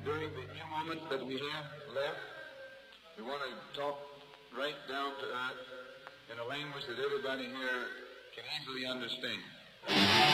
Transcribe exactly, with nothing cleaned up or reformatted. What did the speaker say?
during the few moments that we have left, we want to talk right down to earth in a language that everybody here can easily understand.